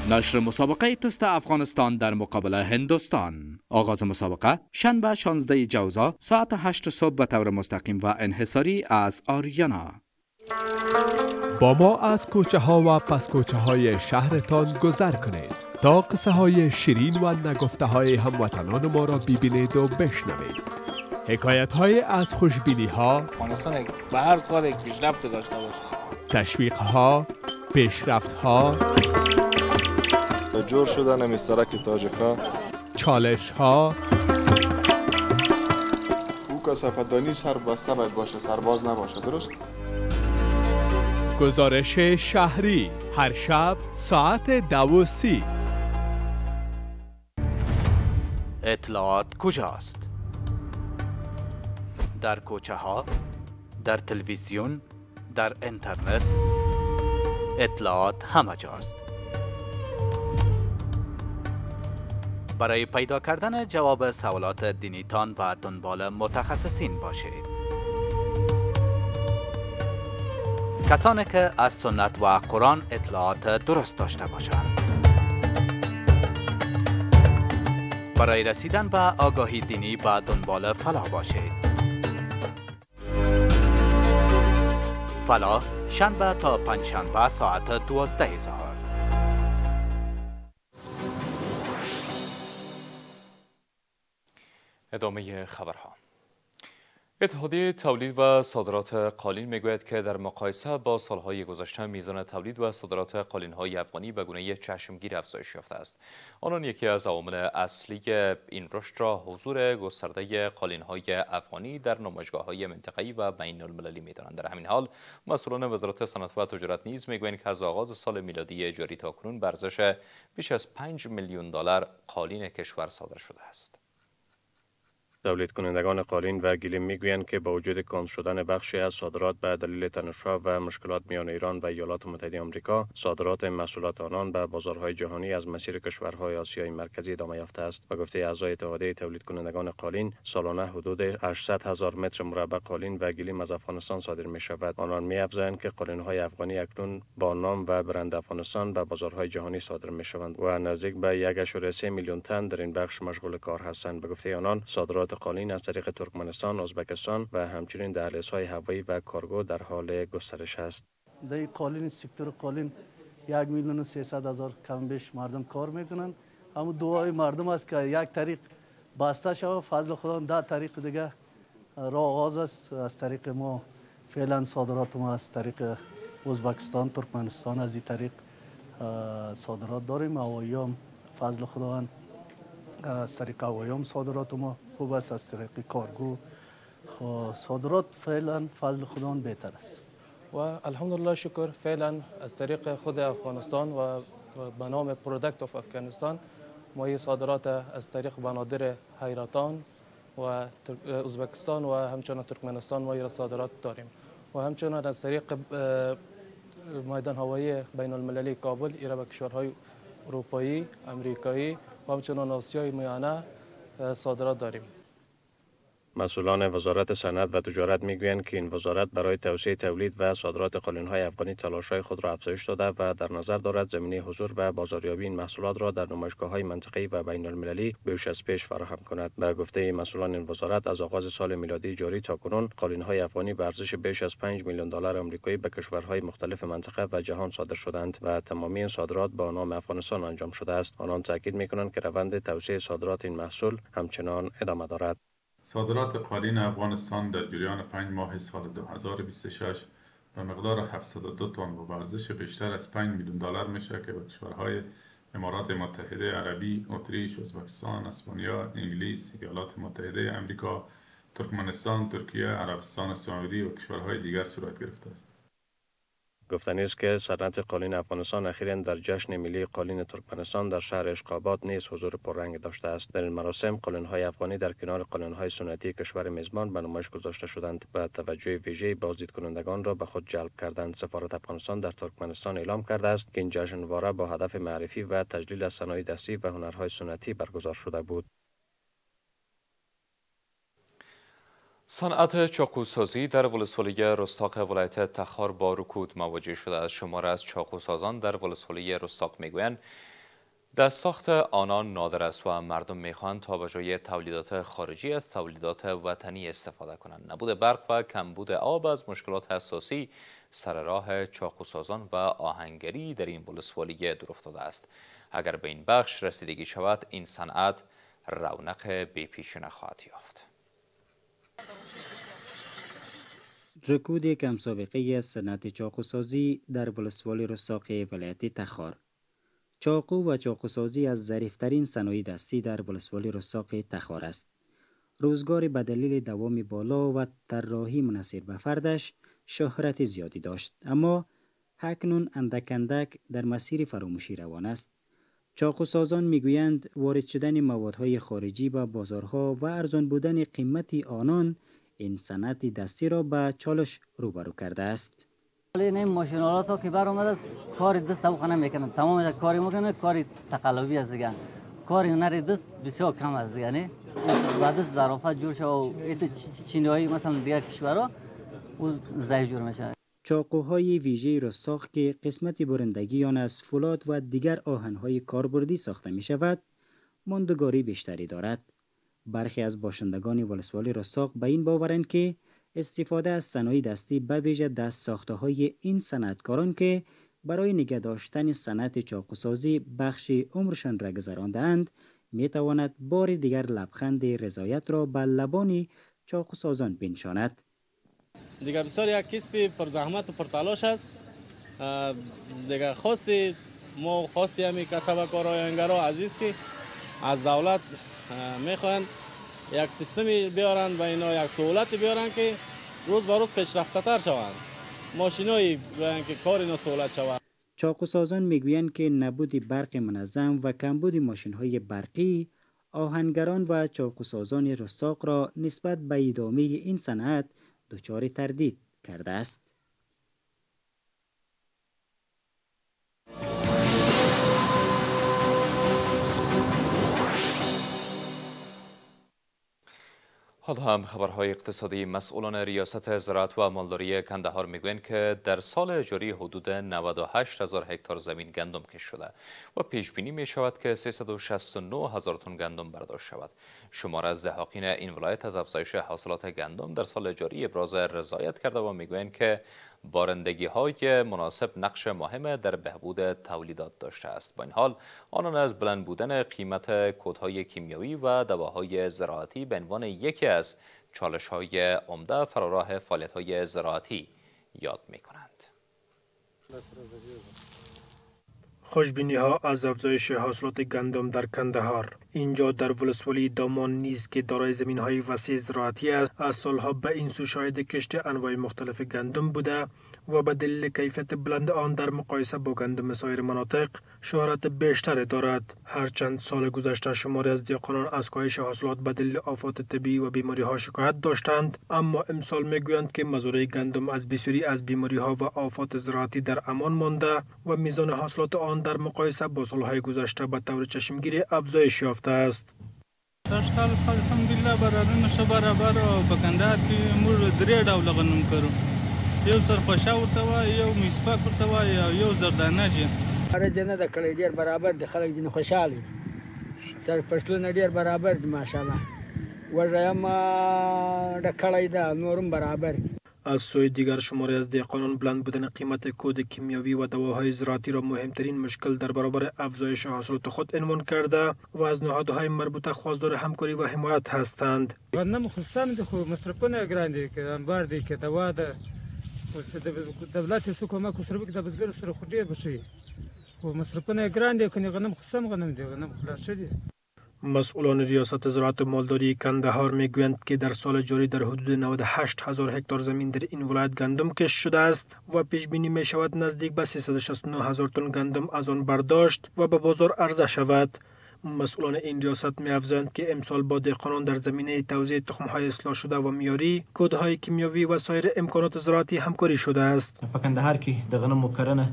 نشر مسابقه تست افغانستان در مقابل هندوستان. آغاز مسابقه شنبه 16 جوزا ساعت 8 صبح به طور مستقیم و انحصاری از آریانا. با ما از کوچه ها و پس کوچه های شهرتان گذر کنید تا قصه های شیرین و نگفته های هموطنان ما را ببینید و بشنوید. حکایت های از خوشبینی ها، افغانستان به هر کار یک پیشرفت داشته باشه، تشویق ها، پیشرفت ها، جور شدن مسترک تاجکا، چالش ها، او کثافت‌دانی سربسته باید باشه، سرباز نباشه. درست؟ گزارش شهری هر شب ساعت 12:30. اطلاعات کجاست؟ در کوچه ها، در تلویزیون، در اینترنت. اطلاعات همه جاست. برای پیدا کردن جواب سوالات دینیتان و دنبال متخصصین باشید. کسانی که از سنت و قرآن اطلاعات درست داشته باشند. برای رسیدن به آگاهی دینی به دنبال فلاح باشید. فلاح شنبه تا پنجشنبه ساعت 12 ظهر. ادامه خبرها. اتحادیه تولید و صادرات قالین میگوید که در مقایسه با سالهای گذشته میزان تولید و صادرات قالین‌های افغانی به گونه چشمگیر افزایش یافته است. آنان یکی از عوامل اصلی این رشد را حضور گسترده قالین‌های افغانی در نمایشگاه‌های منطقه‌ای و بین‌المللی می‌دانند. در همین حال مسئولان وزارت صنعت و تجارت نیز میگویند که از آغاز سال میلادی جاری تاکنون به ارزش بیش از 5 میلیون دلار قالین کشور صادر شده است. تولید کنندگان قالین و گلیم میگویند که با وجود کند شدن بخشی از صادرات به دلیل تنش‌ها و مشکلات میان ایران و ایالات متحده آمریکا، صادرات محصولات آنان به بازارهای جهانی از مسیر کشورهای آسیای مرکزی ادامه یافته است. و گفته اعضای اتحادیه تولید کنندگان قالین، سالانه حدود 800,000 متر مربع قالین و گلیم از افغانستان صادر می شود. آنان می‌افزایند که قالین‌های افغانی اکنون با نام و برند افغانستان به بازارهای جهانی صادر می شوند و نزدیک به 1.3 میلیون تن در این بخش مشغول کار هستند. به گفته آنان، صادرات قالین از طریق ترکمنستان، ازبکستان و همچنین دهلیزهای هوایی و کارگو در حال گسترش است. در قالین، سکتور قالین 1,300,000 کم بیش مردم کار میکنند. اما دعای مردم است که یک طریق بسته شود. فضل خدا 10 طریق دیگه راه آغاز است. از طریق ما فعلا صادرات ما از طریق ازبکستان، ترکمنستان از این طریق صادرات داریم. هوایی هم فضل خداوند از طریق هوایی صادرات ما خوب است. از طریق کارگو صادرات فعلا فضل خداوند بهتر است و الحمدلله شکر فعلا از طریق خود افغانستان و به نام پروداکت آف افغانستان ما صادرات از طریق بنادر حیرتان و ازبکستان و همچنین ترکمنستان ما را صادرات داریم و همچنین از طریق میدان هوایی بین المللی کابل ایرا به کشورهای اروپایی، امریکایی و همچنین آسیای میانه صادرات داریم. مسئولان وزارت صنعت و تجارت میگویند که این وزارت برای توسعه تولید و صادرات قالین‌های افغانی تلاش‌های خود را افزایش داده و در نظر دارد زمینه حضور و بازاریابی این محصولات را در نمایشگاه‌های منطقه‌ای و بین‌المللی بیش از پیش فراهم کند. به گفته مسئولان این وزارت، از آغاز سال میلادی جاری تاکنون قالین‌های افغانی به ارزش بیش از 5 میلیون دلار آمریکایی به کشورهای مختلف منطقه و جهان صادر شدند و تمامی این صادرات با نام افغانستان انجام شده است. آنان تاکید می‌کنند که روند توسعه صادرات این محصول همچنان ادامه دارد. صادرات قالین افغانستان در جریان 5 ماه سال 2026 به مقدار 702 تن و به ارزش بیشتر از 5 میلیون دلار میشه که به کشورهای امارات متحده عربی، اتریش، ازبکستان، اسپانیا، انگلیس، ایالات متحده آمریکا، ترکمنستان، ترکیه، عربستان سعودی و کشورهای دیگر صورت گرفته است. گفتنی است که صنعت قالین افغانستان اخیراً در جشن ملی قالین ترکمنستان در شهر اشقاباد نیز حضور پررنگ داشته است. در این مراسم قالین‌های افغانی در کنار قالین‌های سنتی کشور میزبان به نمایش گذاشته شدند و توجه ویژه‌ای بازدید کنندگان را به خود جلب کردند. سفارت افغانستان در ترکمنستان اعلام کرده است که این جشنواره با هدف معرفی و تجلیل از صنایع دستی و هنرهای سنتی برگزار شده بود. صنعت چاقوسازی در ولسوالی رستاق ولایت تخار با رکود مواجه شده است. شمار از چاقوسازان در ولسوالی رستاق میگویند دستساخت آنان نادر است و مردم میخواهند تا به جای تولیدات خارجی از تولیدات وطنی استفاده کنند. نبود برق و کمبود آب از مشکلات اساسی سر راه چاقوسازان و آهنگری در این ولسوالی دور افتاده است. اگر به این بخش رسیدگی شود، این صنعت رونق بی‌پیشینه خواهد یافت. رکود کم سابقه از صنعت چاقوسازی در ولسوالی رستاق ولایت تخار. چاقو و چاقوسازی از ظریف‌ترین صنایع دستی در ولسوالی رستاق تخار است. روزگار به دلیل دوام بالا و طراحی منحصر به فردش شهرت زیادی داشت، اما اکنون اندک اندک در مسیر فراموشی روان است. چاقوسازان میگویند وارد شدن موادهای خارجی به بازارها و ارزان بودن قیمت آنان این صنعت دستی را به چالش روبرو کرده است. این ماشین‌آلات ها که برآمده است، کار دست او نمیکنند. تمام کاری میکنند، کار تقلبی است دیگه. کار هنر دست بسیار کم است دیگه. نه بعد از ظرافت جور شو ایت چینیایی مثلا دیگر کشورها او ضعیف جور میشه. چاقوهای ویژه رستاق که قسمت برندگی آن از فولاد و دیگر آهن‌های کاربردی ساخته می شود، ماندگاری بیشتری دارد. برخی از باشندگان ولسوالی رستاق به این باورند که استفاده از صنایع دستی به ویژه دست ساخته های این صنعتکاران که برای نگه داشتن صنعت چاقوسازی بخش عمرشان را گذرانده‌اند می تواند بار دیگر لبخند رضایت را به لبان چاقوسازان بنشاند. دیگه بسیار یک کسب پر زحمت و پر تلاش است. دیگه خواستی همی کسب کارآینگرا عزیز که از دولت میخواهند یک سیستمی بیارن و اینا یک سهولتی بیارن که روز به روز پیشرفته تر شوند. ماشینایی بیارن که کار اینا سهولت شود. چاقوسازان میگویند که نبود برق منظم و کمبود ماشین‌های برقی آهنگران و چاقوسازان رستاق را نسبت به ادامه این صنعت دچار تردید کرده است. حالا هم خبرهای اقتصادی. مسئولان ریاست زراعت و مالداری کندهار میگویند که در سال جاری حدود 98,000 هکتار زمین گندم کشت شده و پیش بینی می شود که 369,000 تن گندم برداشت شود. شمار از دهاقین این ولایت از افزایش حاصلات گندم در سال جاری ابراز رضایت کرده و میگویند که بارندگی های مناسب نقش مهم در بهبود تولیدات داشته است. با این حال آنان از بلند بودن قیمت کودهای کیمیایی و دواهای زراعتی به عنوان یکی از چالش های عمده فراراه فعالیت های زراعتی یاد می کنند. خوشبینی ها از افزایش حاصلات گندم در کندهار. اینجا در ولسوالی دامان نیز که دارای زمین های وسیع زراعتی است، از سالها به این سو شاهد کشت انواع مختلف گندم بوده و به دلیل کیفیت بلند آن در مقایسه با گندم سایر مناطق شهرت بیشتر دارد. هرچند سال گذشته شماری از دیقانان از کاهش حاصلات به دلیل آفات طبیعی و بیماری ها شکایت داشتند، اما امسال میگویند که مزارع گندم از بسیاری از بیماری ها و آفات زراعتی در امان مانده و میزان حاصلات آن در مقایسه با سالهای گذشته به طور چشمگیر افزایش یافته است. داشتال الحمدلله برابر په کندهار کې موږ درې ډوله غنم کرو. یو سرخوشه ورته وایي، یو مسواک ورته وایي او یو زردانه. اره جنه د کړی ډیر برابر د خلک دین خوشاله. سرپشلونه ډیر برابر دي ماشاءالله. وژایم د کړی دا نورم برابر. از سوی دیگر شماری از دهقانان بلند بودن قیمت کود کیمیاوی و دواهای زراعتی را مهمترین مشکل در برابر افزایش حاصلات خود عنوان کرده و از نهادهای مربوطه خواستار همکاری و حمایت هستند. غنم خصوصا د خو مصرفونه ګران دي که انبار دي که دوا ده دولت څه کومه کوسربه کې د بزګر سره خو ډیر بشي خو مصرفونه ګران دي کني غنم خصوصا غنم دي غنم خلاص شدي. مسئولان ریاست زراعت و مالداری کندهار میگویند که در سال جاری در حدود 98,000 هکتار زمین در این ولایت گندم کشت شده است و پیش بینی می شود نزدیک به 369,000 تن گندم از آن برداشت و به بازار عرضه شود. مسئولان این ریاست می افزایند که امسال با دهقانان در زمینه توزیع تخم‌های اصلاح شده و میاری، کودهای کیمیاوی و سایر امکانات زراعتی همکاری شده است. په کندهار کې د غنمو کرنه